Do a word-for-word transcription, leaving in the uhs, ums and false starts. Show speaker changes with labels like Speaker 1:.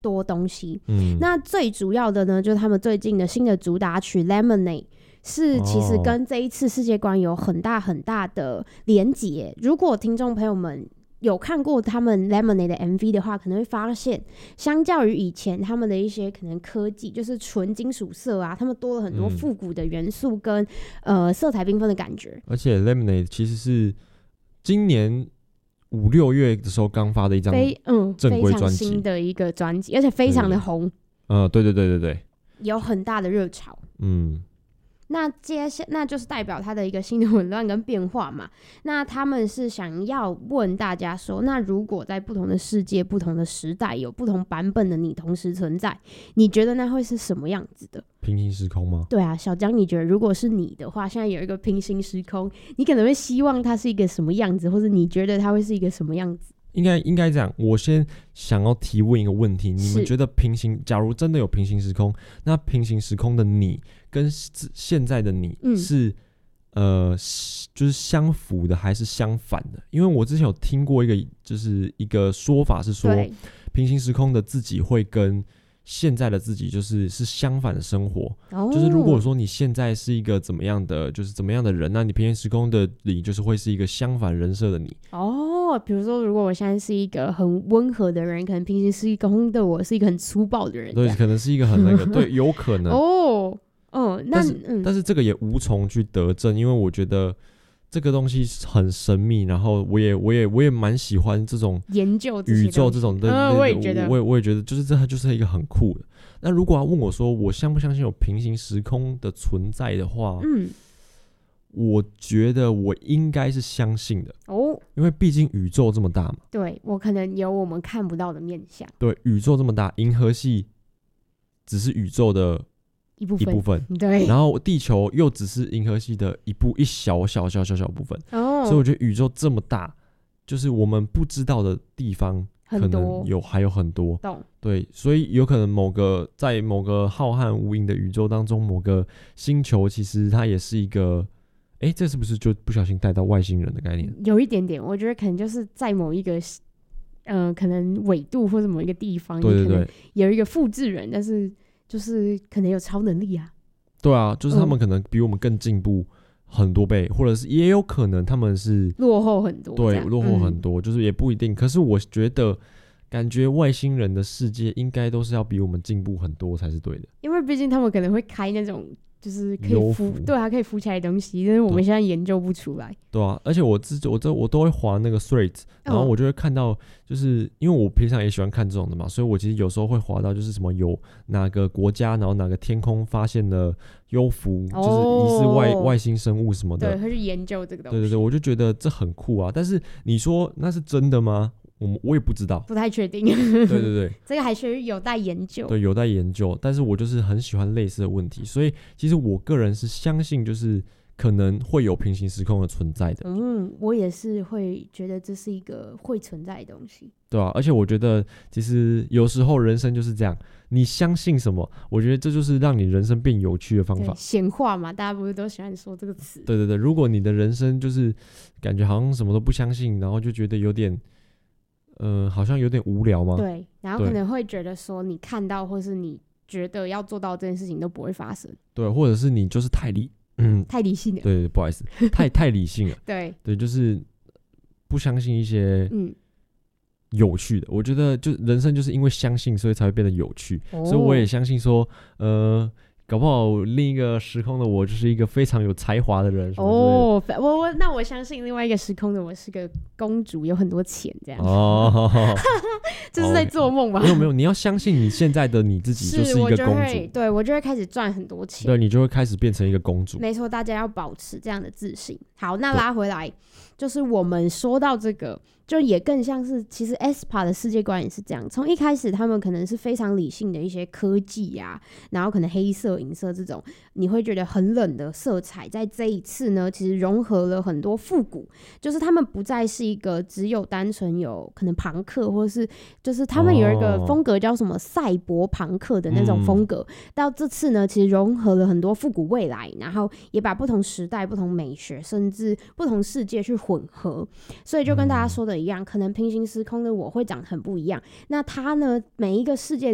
Speaker 1: 多东西。嗯，那最主要的呢，就是他们最近的新的主打曲 Lemonade。是其实跟这一次世界观有很大很大的连结。如果听众朋友们有看过他们 Lemonade 的 M V 的话，可能会发现相较于以前他们的一些可能科技就是纯金属色啊，他们多了很多复古的元素跟、嗯、呃色彩缤纷的感觉。
Speaker 2: 而且 Lemonade 其实是今年五六月的时候刚发的一张正规专辑、嗯、非常
Speaker 1: 新的一个专辑，而且非常的红。
Speaker 2: 呃，对对对对对，
Speaker 1: 有很大的热潮。
Speaker 2: 嗯。
Speaker 1: 那接下那就是代表它的一个新的混乱跟变化嘛。那他们是想要问大家说，那如果在不同的世界、不同的时代，有不同版本的你同时存在，你觉得那会是什么样子的？
Speaker 2: 平行时空吗？
Speaker 1: 对啊，小江，你觉得如果是你的话，现在有一个平行时空，你可能会希望它是一个什么样子，或者你觉得它会是一个什么样子？
Speaker 2: 应该应该这样，我先想要提问一个问题：你们觉得平行，假如真的有平行时空，那平行时空的你跟现在的你是、嗯、呃，就是相符的还是相反的？因为我之前有听过一个，就是一个说法是说，平行时空的自己会跟现在的自己就是是相反的生活、哦、就是如果说你现在是一个怎么样的就是怎么样的人，那你平行时空的你就是会是一个相反人设的你
Speaker 1: 哦。比如说如果我现在是一个很温和的人，可能平行时空的我是一个很粗暴的人，
Speaker 2: 对，可能是一个很那个对，有可能
Speaker 1: 哦哦，那
Speaker 2: 但是、
Speaker 1: 嗯、
Speaker 2: 但是这个也无从去得证，因为我觉得这个东西很神秘，然后我也我也我也蛮喜欢这种
Speaker 1: 研究
Speaker 2: 宇宙这种的、
Speaker 1: 嗯，我也觉得，
Speaker 2: 我也我也觉得，就是这它就是一个很酷的。那如果要问我说，我相不相信有平行时空的存在的话，嗯，我觉得我应该是相信的哦，因为毕竟宇宙这么大嘛。
Speaker 1: 对，我可能有我们看不到的面向。
Speaker 2: 对，宇宙这么大，银河系只是宇宙的一部分，一部分
Speaker 1: 对，
Speaker 2: 然后地球又只是银河系的一部一小小小小小部分、哦、所以我觉得宇宙这么大，就是我们不知道的地方可能有还有很多，对，所以有可能某个在某个浩瀚无垠的宇宙当中，某个星球其实它也是一个，哎，这是不是就不小心带到外星人的概念？
Speaker 1: 有一点点，我觉得可能就是在某一个呃，可能纬度或者某一个地方，
Speaker 2: 对对对，
Speaker 1: 有一个复制人，但是就是可能有超能力啊。
Speaker 2: 对啊，就是他们可能比我们更进步很多倍、嗯、或者是也有可能他们是
Speaker 1: 落后很多，
Speaker 2: 对，落后很多、嗯、就是也不一定。可是我觉得感觉外星人的世界应该都是要比我们进步很多才是对的，
Speaker 1: 因为毕竟他们可能会开那种就是可以浮，对啊，可以浮起来的东西，但是我们现在研究不出来。
Speaker 2: 对啊，而且我自我这我都会滑那个 threads， 然后我就会看到，就是因为我平常也喜欢看这种的嘛，所以我其实有时候会滑到就是什么有哪个国家，然后哪个天空发现了幽浮，哦、就是疑似外外星生物什么的，
Speaker 1: 对，会去研究这个东西。
Speaker 2: 对对对，我就觉得这很酷啊。但是你说那是真的吗？我我也不知道，
Speaker 1: 不太确定。
Speaker 2: 对对对，
Speaker 1: 这个还是有待研究。
Speaker 2: 对，有待研究。但是我就是很喜欢类似的问题，所以其实我个人是相信，就是可能会有平行时空的存在的。
Speaker 1: 嗯，我也是会觉得这是一个会存在的东西。
Speaker 2: 对啊，而且我觉得其实有时候人生就是这样，你相信什么，我觉得这就是让你人生变有趣的方法。
Speaker 1: 显化嘛，大家不是都喜欢说这个词？
Speaker 2: 对对对，如果你的人生就是感觉好像什么都不相信，然后就觉得有点。呃，好像有点无聊吗？
Speaker 1: 对，然后可能会觉得说，你看到或是你觉得要做到这件事情都不会发生。
Speaker 2: 对，或者是你就是太理，嗯，
Speaker 1: 太理性了。
Speaker 2: 对，不好意思，太太理性了。
Speaker 1: 对
Speaker 2: 对，就是不相信一些嗯有趣的。我觉得就人生就是因为相信，所以才会变得有趣。哦、所以我也相信说，呃。搞不好另一个时空的我就是一个非常有才华的人
Speaker 1: 哦，我我那我相信另外一个时空的我是个公主，有很多钱这样
Speaker 2: 哦，
Speaker 1: 这是在做梦吧？
Speaker 2: 没有没有，你要相信你现在的你自己就是一个公主，
Speaker 1: 对，我就会开始赚很多钱，
Speaker 2: 对，你就会开始变成一个公主。
Speaker 1: 没错，大家要保持这样的自信。好，那拉回来就是我们说到这个。就也更像是，其实 E S P A 的世界观也是这样。从一开始，他们可能是非常理性的一些科技啊，然后可能黑色、银色这种，你会觉得很冷的色彩，在这一次呢，其实融合了很多复古，就是他们不再是一个只有单纯有可能朋克，或是就是他们有一个风格叫什么赛博朋克的那种风格。嗯、到这次呢，其实融合了很多复古未来，然后也把不同时代、不同美学，甚至不同世界去混合，所以就跟大家说的一样，可能平行时空的我会长得很不一样。那它呢，每一个世界